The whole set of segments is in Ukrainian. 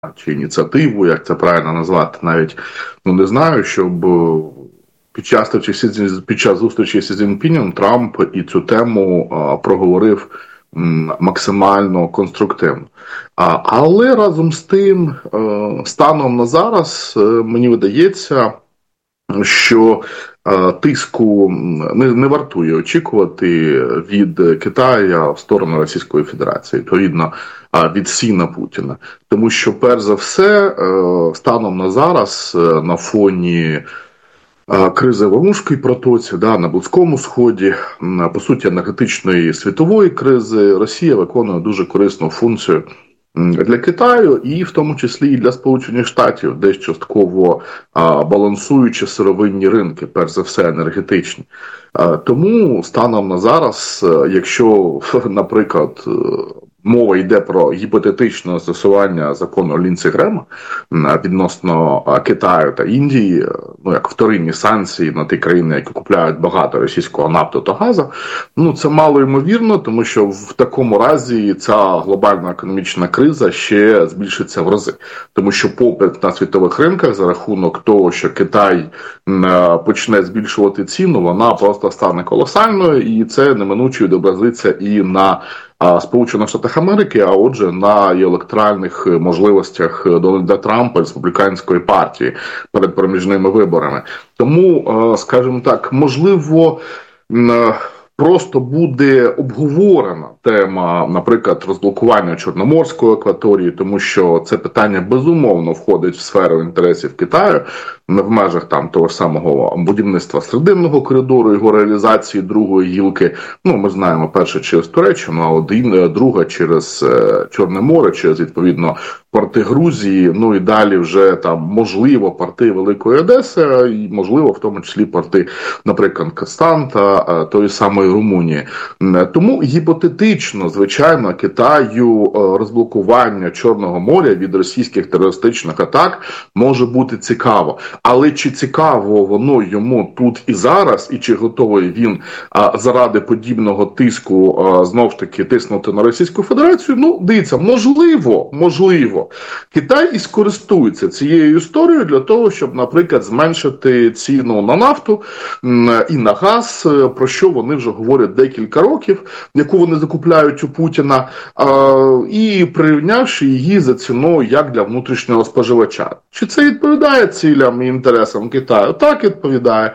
чи ініціативу, як це правильно назвати, навіть не знаю, щоб під час зустрічі з Цзіньпінем Трамп і цю тему проговорив максимально конструктивно. Але разом з тим, станом на зараз, мені видається, що тиску не вартує очікувати від Китаю в сторону Російської Федерації, відповідно, від Сі на Путіна. Тому що, перш за все, станом на зараз, на фоні кризи в Ормузькій протоці, на Близькому Сході, по суті, енергетичної світової кризи, Росія виконує дуже корисну функцію для Китаю і в тому числі і для Сполучених Штатів, десь частково балансуючи сировинні ринки, перш за все енергетичні. Тому станом на зараз, якщо, наприклад, мова йде про гіпотетичне застосування закону Ліндсі Грема відносно Китаю та Індії, як вторинні санкції на ті країни, які купляють багато російського нафту та газу, це мало ймовірно, тому що в такому разі ця глобальна економічна криза ще збільшиться в рази. Тому що попит на світових ринках за рахунок того, що Китай почне збільшувати ціну, вона просто стане колосальною, і це неминуче відобразиться і на Сполучених Штатах Америки, а отже на електоральних можливостях Дональда Трампа, республіканської партії перед проміжними виборами. Тому, скажімо так, можливо, просто буде обговорена тема, наприклад, розблокування Чорноморської акваторії, тому що це питання безумовно входить в сферу інтересів Китаю, в межах того ж самого будівництва Серединного коридору, його реалізації другої гілки. Ми знаємо, перше через Туреччину, а друга через Чорне море, через, відповідно, порти Грузії, і далі вже можливо, порти Великої Одеси, і можливо, в тому числі порти, наприклад, Константа, тої самої Румунії. Тому гіпотетично, звичайно, Китаю розблокування Чорного моря від російських терористичних атак може бути цікаво. Але чи цікаво воно йому тут і зараз, і чи готовий він заради подібного тиску знову ж таки тиснути на Російську Федерацію? Дивіться, можливо. Китай і скористується цією історією для того, щоб, наприклад, зменшити ціну на нафту і на газ, про що вони вже говорять декілька років, яку вони закупляють у Путіна, і прирівнявши її за ціною як для внутрішнього споживача. Чи це відповідає цілям і інтересам Китаю? Так, відповідає.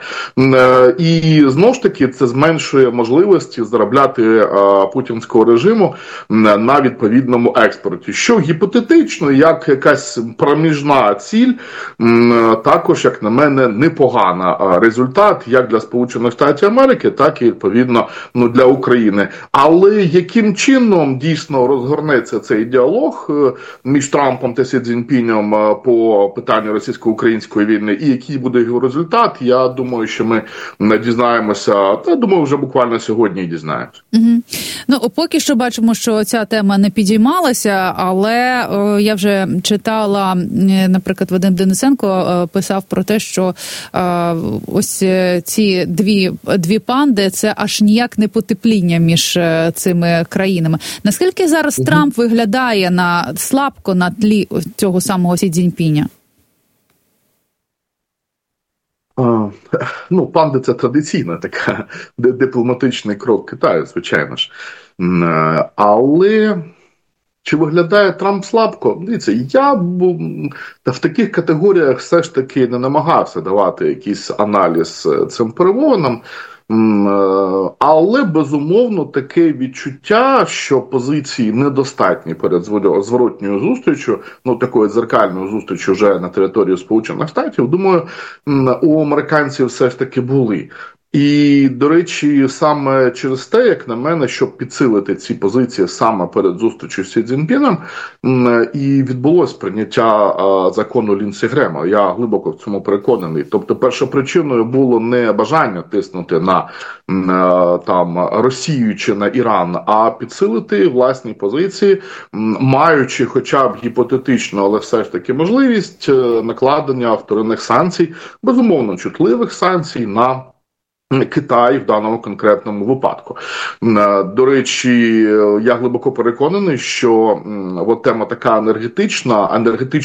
І знову ж таки це зменшує можливості заробляти путінського режиму на відповідному експорті, що гіпотетично, як якась проміжна ціль, також, як на мене, непогана результат як для Сполучених Штатів Америки, так і, відповідно, для України. Але яким чином дійсно розгорнеться цей діалог між Трампом та Сі Цзіньпінем по питанню російсько-української війни і який буде його результат, я думаю, що ми дізнаємося, думаю, вже буквально сьогодні і дізнаємося. Поки що бачимо, що ця тема не підіймалася, але я вже читала, наприклад, Вадим Денисенко писав про те, що ось ці дві панди – це аж ніяк не потепління між цими країнами. Наскільки зараз Трамп виглядає слабко на тлі цього самого Сі Цзіньпіня? Панди – це традиційна така дипломатичний крок Китаю, звичайно ж. Але чи виглядає Трамп слабко? Дивіться, я в таких категоріях все ж таки не намагався давати якийсь аналіз цим перемовинам. Але, безумовно, таке відчуття, що позиції недостатні перед зворотньою зустрічю, такою дзеркальною зустрічю вже на території Сполучених Штатів, думаю, у американців все ж таки були. І, до речі, саме через те, як на мене, щоб підсилити ці позиції саме перед зустрічю з Сі Цзіньпіном, і відбулось прийняття закону Ліндсі Грема. Я глибоко в цьому переконаний. Тобто, першопричиною було не бажання тиснути на Росію чи на Іран, а підсилити власні позиції, маючи хоча б гіпотетично, але все ж таки можливість накладення вторинних санкцій, безумовно чутливих санкцій на Китай в даному конкретному випадку. До речі, я глибоко переконаний, що от тема така енергетична